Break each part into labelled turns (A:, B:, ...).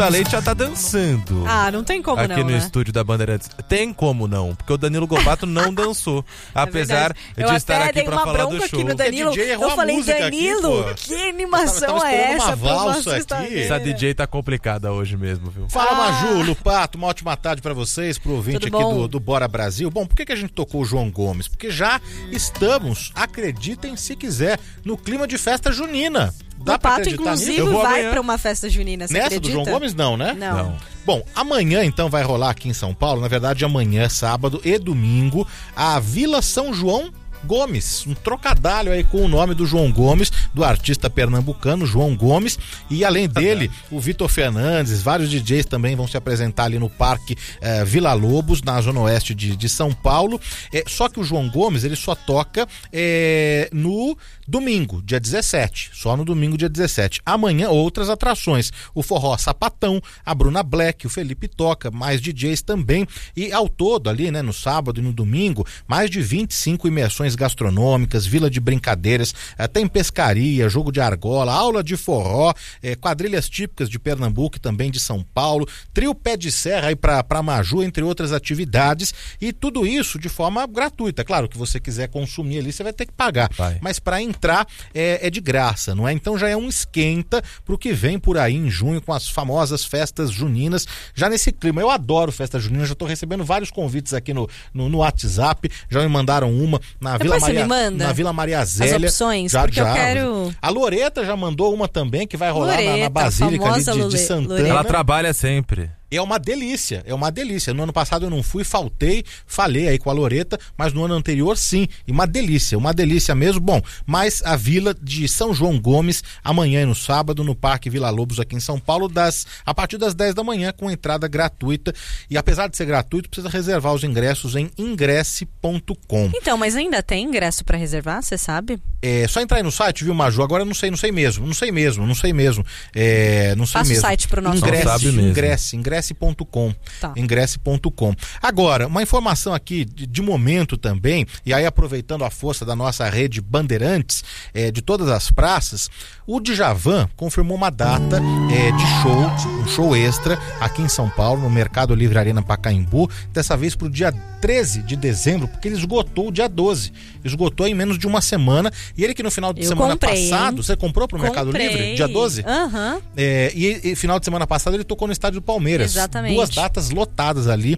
A: Leite já tá dançando.
B: Não tem como
A: aqui
B: não,
A: no
B: né?
A: estúdio da Bandeirantes. Tem como não, porque o Danilo Gobbato não dançou. Apesar de estar aqui pra falar do show.
B: Aqui no Danilo, eu falei, Danilo,
A: aqui,
B: que animação
C: tava
B: é essa?
C: uma valsa aqui.
A: Essa DJ tá complicada hoje mesmo, viu?
C: Fala, Maju, Lupato, uma ótima tarde pra vocês, pro ouvinte aqui do Bora Brasil. Bom, por que a gente tocou o João Gomes? Porque já estamos, acreditem se quiser, no clima de festa junina.
B: O Pato, inclusive, vai pra uma festa junina, você acredita?
C: Nessa do João Gomes, não, né?
B: Não.
C: Bom, amanhã então vai rolar aqui em São Paulo, na verdade amanhã, sábado e domingo, a Vila São João Gomes, um trocadilho aí com o nome do João Gomes, do artista pernambucano João Gomes, e além dele, o Vitor Fernandes, vários DJs também vão se apresentar ali no Parque Vila Lobos, na zona oeste de São Paulo, só que o João Gomes, ele só toca no domingo, dia 17, só no domingo, dia 17. Amanhã, outras atrações, o Forró Sapatão, a Bruna Black, o Felipe Toca, mais DJs também, e ao todo ali, né, no sábado e no domingo, mais de 25 imersões gastronômicas, vila de brincadeiras, tem pescaria, jogo de argola, aula de forró, quadrilhas típicas de Pernambuco e também de São Paulo, trio pé de serra aí pra Maju, entre outras atividades, e tudo isso de forma gratuita. Claro que você quiser consumir ali, você vai ter que pagar, mas para entrar é de graça, não é? Então já é um esquenta pro que vem por aí em junho com as famosas festas juninas, já nesse clima. Eu adoro festa junina, já tô recebendo vários convites aqui no WhatsApp, já me mandaram uma na Vila Maria Zélia.
B: As opções,
C: já.
B: Eu quero...
C: A Loreta já mandou uma também, que vai rolar na Basílica ali de Santana.
A: Loreta. Ela trabalha sempre.
C: É uma delícia. No ano passado eu não fui, falei aí com a Loreta, mas no ano anterior sim, e uma delícia mesmo. Bom, mas a Vila de São João Gomes, amanhã e no sábado, no Parque Vila Lobos aqui em São Paulo, a partir das 10 da manhã, com entrada gratuita, e apesar de ser gratuito, precisa reservar os ingressos em ingresse.com.
B: Então, mas ainda tem ingresso pra reservar, você sabe?
C: É só entrar aí no site, viu, Maju? Agora não sei mesmo. Não sei mesmo.
B: Passa o site pro nosso
C: ingresse.com.
B: Tá.
C: Ingresse.com. Agora, uma informação aqui de momento também, e aí aproveitando a força da nossa rede Bandeirantes, de todas as praças, o Djavan confirmou uma data de show, um show extra aqui em São Paulo, no Mercado Livre Arena Pacaembu, dessa vez pro dia 13 de dezembro, porque ele esgotou o dia 12. Esgotou em menos de uma semana, e ele que no final de semana passado, você comprou pro Mercado Livre, dia 12?
B: Aham.
C: E final de semana passado ele tocou no estádio do Palmeiras.
B: Exatamente.
C: 2 datas lotadas ali,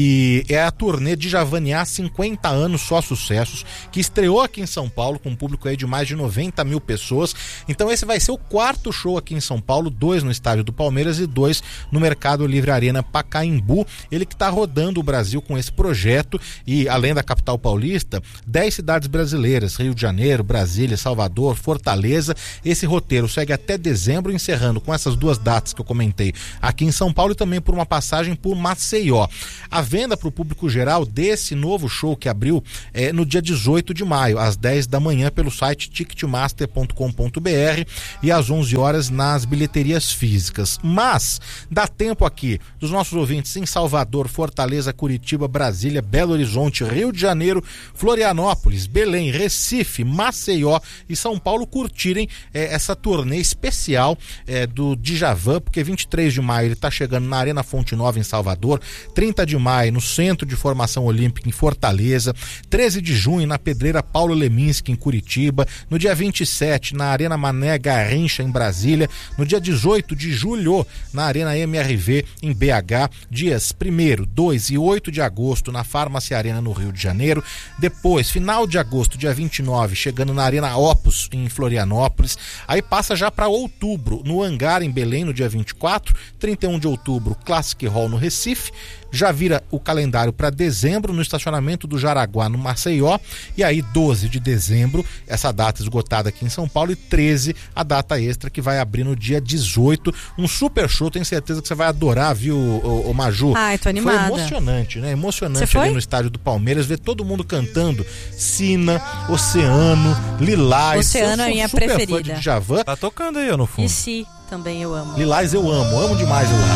C: e é a turnê de Djavaniá 50 anos, só sucessos, que estreou aqui em São Paulo com um público aí de mais de 90 mil pessoas. Então esse vai ser o 4º show aqui em São Paulo, 2 no estádio do Palmeiras e 2 no Mercado Livre Arena Pacaembu. Ele que está rodando o Brasil com esse projeto, e além da capital paulista, 10 cidades brasileiras, Rio de Janeiro, Brasília, Salvador, Fortaleza. Esse roteiro segue até dezembro, encerrando com essas 2 datas que eu comentei aqui em São Paulo, e também por uma passagem por Maceió. A venda para o público geral desse novo show que abriu no dia 18 de maio, às 10 da manhã, pelo site ticketmaster.com.br e às 11 horas nas bilheterias físicas. Mas dá tempo aqui dos nossos ouvintes em Salvador, Fortaleza, Curitiba, Brasília, Belo Horizonte, Rio de Janeiro, Florianópolis, Belém, Recife, Maceió e São Paulo curtirem essa turnê especial do Djavan, porque 23 de maio ele está chegando na Arena Fonte Nova em Salvador, 30 de maio no Centro de Formação Olímpica em Fortaleza, 13 de junho na Pedreira Paulo Leminski em Curitiba, no dia 27 na Arena Mané Garrincha em Brasília, no dia 18 de julho na Arena MRV em BH, dias 1º, 2 e 8 de agosto na Farmácia Arena no Rio de Janeiro, depois final de agosto, dia 29, chegando na Arena Opus em Florianópolis, aí passa já para outubro no Hangar em Belém no dia 24, 31 de outubro Classic Hall no Recife, já vira o calendário para dezembro no estacionamento do Jaraguá no Maceió, e aí 12 de dezembro, essa data esgotada aqui em São Paulo, e 13 a data extra que vai abrir no dia 18, um super show, tenho certeza que você vai adorar, viu, o Maju?
B: Ai, tô animada.
C: Foi emocionante, né? Emocionante ali no estádio do Palmeiras, ver todo mundo cantando Sina, Oceano, Lilás.
B: Oceano é a minha preferida.
C: Fã de Djavan.
A: Tá tocando aí, ó, no fundo.
B: E Si, também eu amo.
C: Lilás eu amo demais Lilás.